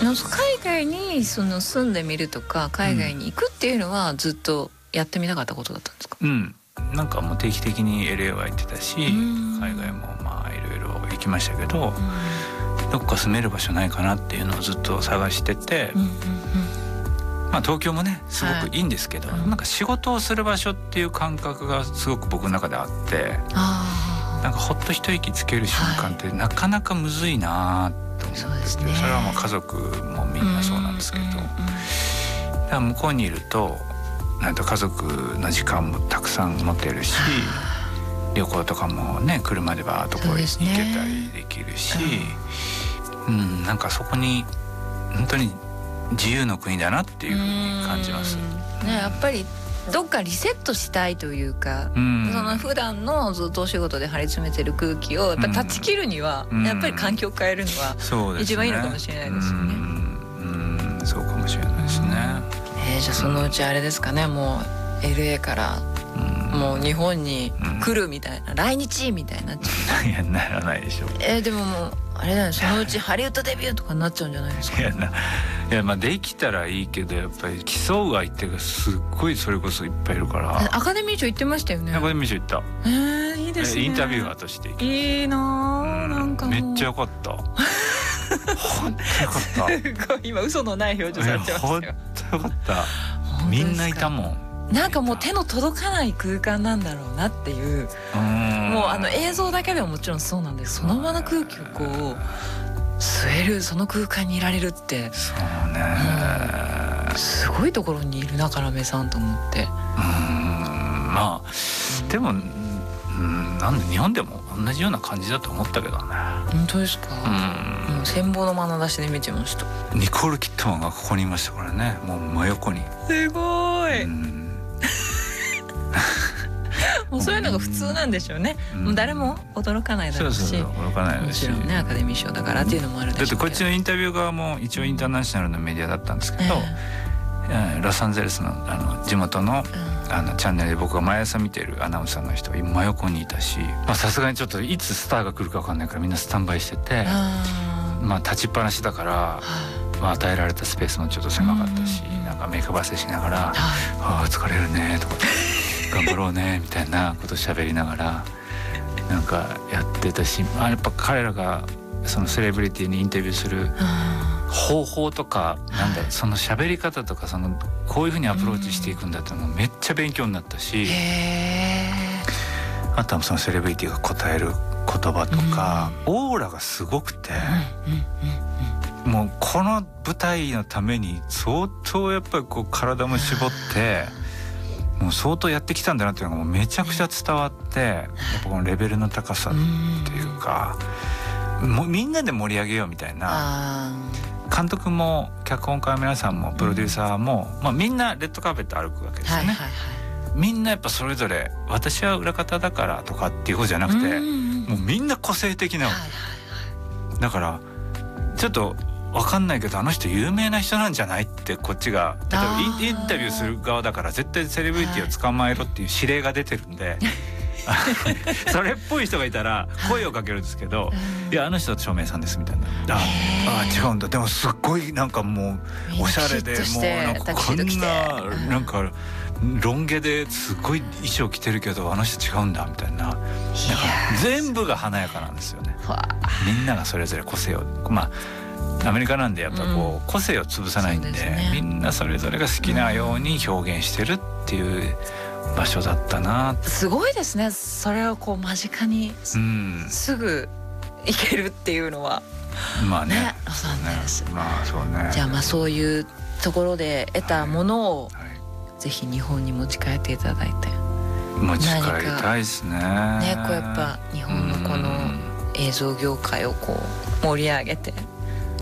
海外に住んでみるとか海外に行くっていうのはずっとやってみたかったことだったんですか？ なんかもう定期的に LA は行ってたし、海外もまあいろいろ行きましたけど、どっか住める場所ないかなっていうのをずっと探してて、まあ東京もねすごくいいんですけど、なんか仕事をする場所っていう感覚がすごく僕の中であって、なんかほっと一息つける瞬間ってなかなかむずいなと思ってて、それはもう家族もみんなそうなんですけど、だから向こうにいるとなんと家族の時間もたくさん持てるし、旅行とかもね車でバーッとこう行けたりできるし、なんかそこに本当に自由の国だなっていうふうに感じます。 やっぱりどっかリセットしたいというか、その普段のずっとお仕事で張り詰めてる空気をやっぱ断ち切るには、やっぱり環境を変えるのは一番いいのかもしれないですよね。 そうかもしれないですね。 じゃあそのうちあれですかね、もう LA からもう日本に来るみたいな、来日みたいになっちゃう。 いやならないでしょ。 でももうあれだよ、そのうちハリウッドデビューとかになっちゃうんじゃないですか？ いやまあできたらいいけど、やっぱり競う相手がすっごいそれこそいっぱいいるから。 アカデミー賞行ってましたよね。 アカデミー賞行った。 いいですね。 インタビュアーとして行きました。 いいな、なんかめっちゃ良かった本当よかったすごい今嘘のない表情されてましたよ。 本当よかった。みんないたもん。 なんかもう手の届かない空間なんだろうなっていう、もう映像だけでももちろんそうなんです。その場の空気をこう吸える、その空間にいられるって、 そうね、 すごいところにいるな要さんと思って。 まあでもなんで日本でも同じような感じだと思ったけどね。 本当ですか？もう羨望の眼差しで見てました。 ニコール・キットマンがここにいましたからね、もう真横に。 すごい。もうそういうのが普通なんでしょうね。もう誰も驚かないだろうし、 驚かないし、 もちろんねアカデミー賞だからっていうのもあるでしょうけど。 だってこっちのインタビュー側も一応インターナショナルのメディアだったんですけど、ロサンゼルスの地元のチャンネルで僕が毎朝見てるアナウンサーの人が真横にいたし、さすがにちょっといつスターが来るか分かんないからみんなスタンバイしてて、まあ立ちっぱなしだから、与えられたスペースもちょっと狭かったし、なんかメイク合わせしながら「ああ疲れるね」とか「頑張ろうね」みたいなこと喋りながらなんかやってたし、やっぱ彼らがそのセレブリティにインタビューする方法とか、なんだその喋り方とか、こういうふうにアプローチしていくんだってのもめっちゃ勉強になったし、あとはそのセレブリティが答える言葉とか、オーラがすごくて、もうこの舞台のために相当やっぱりこう体も絞ってもう相当やってきたんだなっていうのがもうめちゃくちゃ伝わって、やっぱこのレベルの高さっていうか、もうみんなで盛り上げようみたいな。監督も脚本家の皆さんもプロデューサーも、みんなレッドカーペット歩くわけですよね。みんなやっぱそれぞれ私は裏方だからとかっていうことじゃなくて、もうみんな個性的なわけだから、ちょっと分かんないけどあの人有名な人なんじゃないってこっちが例えばインタビューする側だから絶対セレブリティを捕まえろっていう指令が出てるんでそれっぽい人がいたら声をかけるんですけど、いやあの人は照明さんですみたいな、違うんだ、でもすっごいなんかもうおしゃれで、もうなんかこんななんかロン毛ですごい衣装着てるけどあの人違うんだみたいな、なんか全部が華やかなんですよね。みんながそれぞれ個性を、アメリカなんでやっぱこう個性を潰さないんで、みんなそれぞれが好きなように表現してるっていう場所だったな。 すごいですね、それをこう間近にすぐ行けるっていうのは。 まあね、 ロサンゼルス。 そうね。 じゃあそういうところで得たものをぜひ日本に持ち帰っていただいて。 持ち帰りたいですね。 こうやっぱ日本のこの映像業界をこう盛り上げて。